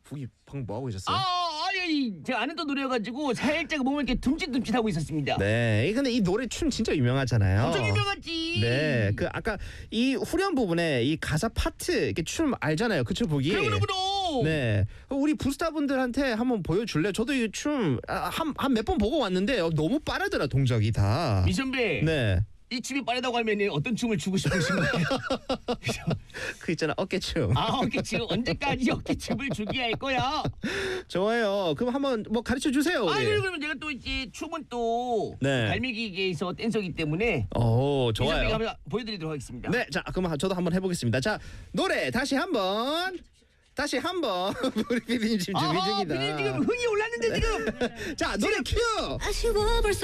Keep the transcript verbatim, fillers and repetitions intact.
후기 방금 뭐 하고 계셨어요? 아, 아니 제가 아는 또 노래여가지고 살짝 몸을 이렇게 둠칫둠칫하고 있었습니다. 네, 근데 이 노래 춤 진짜 유명하잖아요. 엄청 유명하지. 네, 그 아까 이 후렴 부분에 이 가사 파트 이렇게 춤 알잖아요, 그쵸 보기? 그럼 그럼. 네, 우리 부스타분들한테 한번 보여줄래? 저도 이 춤 한 한 몇 번 보고 왔는데 너무 빠르더라 동작이 다. 미 선배. 네. 이 춤이 빠르다고 하면 어떤 춤을 추고 싶으신 거예요? 그 있잖아 어깨춤. 아, 어깨춤 언제까지 어깨춤을 추게 할 거야? 좋아요. 그럼 한번 뭐 가르쳐 주세요. 아, 우리. 그러면 제가 또 이제 춤은 또 네. 갈매기계에서 댄서기 때문에 오, 미 선배가 좋아요. 한번 보여드리도록 하겠습니다. 네, 자 그럼 저도 한번 해보겠습니다. 자 노래 다시 한번. 다시 한번 우리 피디님 지금 준비 아, 중이다. 피디님 지금 흥이 올랐는데 지금. 자 노래 큐. 아쉬워 벌써